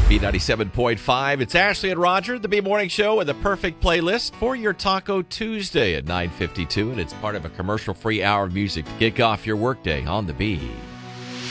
B97.5. It's Ashley and Roger, the B Morning Show, with the perfect playlist for your Taco Tuesday at 9:52, and it's part of a commercial-free hour of music to kick off your workday on the B.